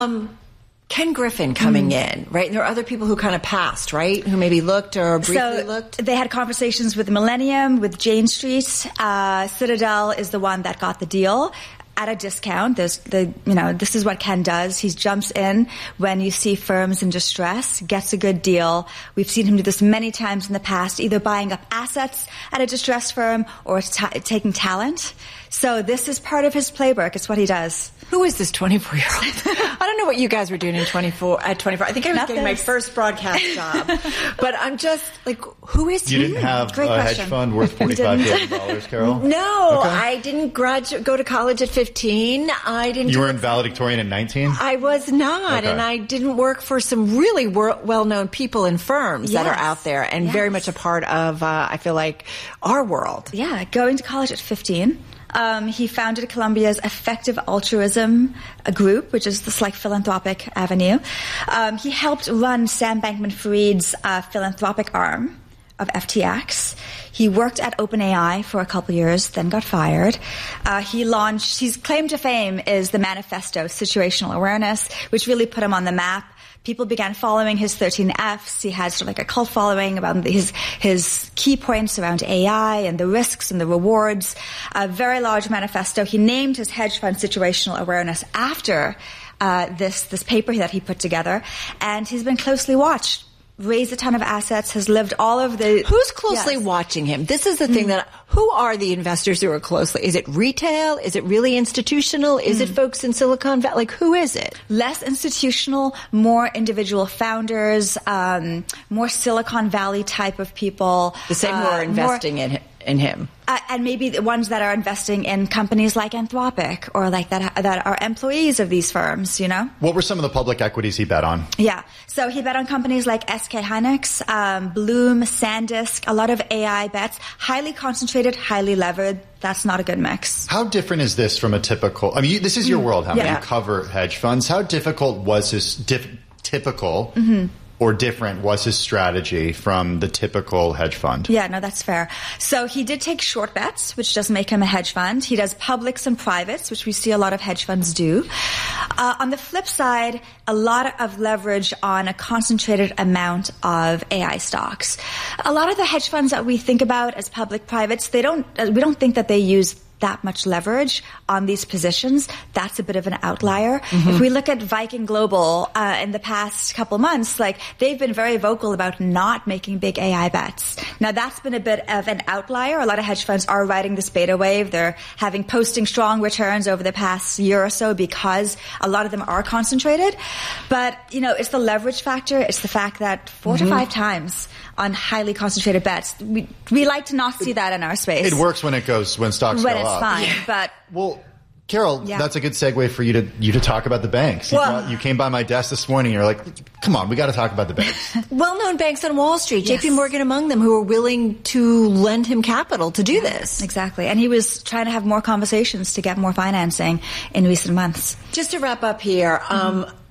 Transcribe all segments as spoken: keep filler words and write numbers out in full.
Um, Ken Griffin coming mm. in, right? And there are other people who kind of passed, right? Who maybe looked or briefly so looked. They had conversations with Millennium, with Jane Street. Uh, Citadel is the one that got the deal at a discount. There's the, you know, this is what Ken does. He jumps in when you see firms in distress, gets a good deal. We've seen him do this many times in the past, either buying up assets at a distressed firm or t- taking talent. So this is part of his playbook. It's what he does. Who is this twenty-four-year-old? I don't know what you guys were doing in twenty-four at twenty-four. I think I was Not getting this. my first broadcast job. But I'm just like, who is you he? You didn't have Great a question. hedge fund worth forty-five billion dollars, Carol? No, okay. I didn't graduate, go to college at fifteen. I didn't. You do were in valedictorian at nineteen? I was not, okay. and I didn't work for some really wor- well-known people and firms yes. that are out there, and yes. very much a part of, uh, I feel like, our world. Yeah, going to college at fifteen. Um, he founded Columbia's Effective Altruism Group, which is this like philanthropic avenue. Um, he helped run Sam Bankman-Fried's uh, philanthropic arm of F T X. He worked at OpenAI for a couple years, then got fired. Uh, he launched, his claim to fame is the Manifesto, Situational Awareness, which really put him on the map. People began following his thirteen F's. He had sort of like a cult following about his his key points around A I and the risks and the rewards. A very large manifesto. He named his hedge fund Situational Awareness after uh, this this paper that he put together, and he's been closely watched. Raised a ton of assets, has lived all of the... Who's closely yes. watching him? This is the thing mm. that... Who are the investors who are closely? Is it retail? Is it really institutional? Is mm. it folks in Silicon Valley? Like, who is it? Less institutional, more individual founders, um, more Silicon Valley type of people. The same who uh, are investing more, in in him. Uh, and maybe the ones that are investing in companies like Anthropic or like that that are employees of these firms, you know? What were some of the public equities he bet on? Yeah. So he bet on companies like S K Hynix, um, Bloom, SanDisk, a lot of A I bets, highly concentrated, highly levered. That's not a good mix. How different is this from a typical, I mean, you, this is your mm, world, how yeah. you cover hedge funds. How difficult was his, dif, typical mm-hmm. or different was his strategy from the typical hedge fund? Yeah, no, that's fair. So he did take short bets, which does make him a hedge fund. He does publics and privates, which we see a lot of hedge funds do. Uh, on the flip side, a lot of leverage on a concentrated amount of A I stocks. A lot of the hedge funds that we think about as public privates, they don't, we don't think that they use that much leverage on these positions. That's a bit of an outlier. Mm-hmm. If we look at Viking Global uh, in the past couple months, like they've been very vocal about not making big A I bets. Now that's been a bit of an outlier. A lot of hedge funds are riding this beta wave. They're having posting strong returns over the past year or so because a lot of them are concentrated. But, you know, it's the leverage factor. It's the fact that four mm-hmm. to five times on highly concentrated bets. We we like to not see that in our space. It works when it goes when stocks when go it's up. fine, Yeah. but well, Carol, yeah. that's a good segue for you to you to talk about the banks. You, well, brought, you came by my desk this morning. You're like, "Come on, we got to talk about the banks." Well-known banks on Wall Street, yes. J P Morgan among them, who are willing to lend him capital to do this. Exactly, and he was trying to have more conversations to get more financing in recent months. Just to wrap up here. Mm-hmm. Um,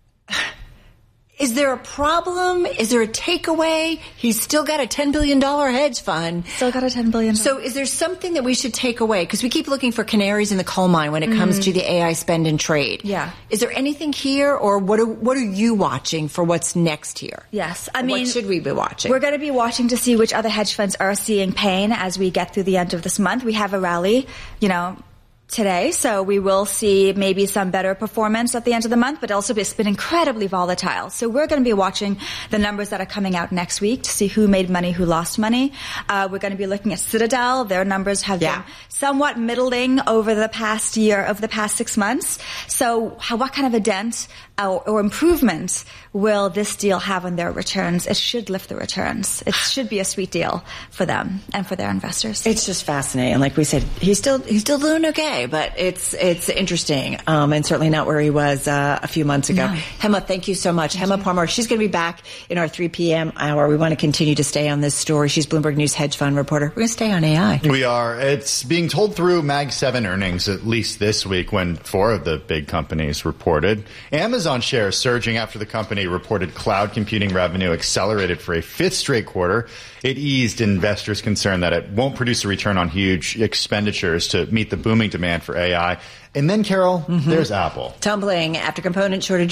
Is there a problem? Is there a takeaway? He's still got a ten billion dollars hedge fund. Still got a ten billion dollars. So is there something that we should take away? Because we keep looking for canaries in the coal mine when it mm. comes to the A I spend and trade. Yeah. Is there anything here, or what are, what are you watching for what's next here? Yes. I mean, what should we be watching? We're going to be watching to see which other hedge funds are seeing pain as we get through the end of this month. We have a rally, you know, today, so we will see maybe some better performance at the end of the month, but also it's been incredibly volatile. So we're going to be watching the numbers that are coming out next week to see who made money, who lost money. Uh, we're going to be looking at Citadel. Their numbers have yeah. been somewhat middling over the past year, over the past six months. So how, what kind of a dent or, or improvement will this deal have on their returns? It should lift the returns. It should be a sweet deal for them and for their investors. It's just fascinating. Like we said, he's still he's still doing okay, but it's it's interesting, um, and certainly not where he was uh, a few months ago. No. Hema, thank you so much. Thank Hema you. Parmar, she's going to be back in our three p.m. hour. We want to continue to stay on this story. She's Bloomberg News hedge fund reporter. We're going to stay on A I. We are. It's being told through Mag seven earnings, at least this week, when four of the big companies reported. Amazon shares surging after the company reported cloud computing revenue accelerated for a fifth straight quarter. It eased investors' concern that it won't produce a return on huge expenditures to meet the booming demand demand for A I. And then, Carol, mm-hmm. there's Apple. Tumbling after component shortages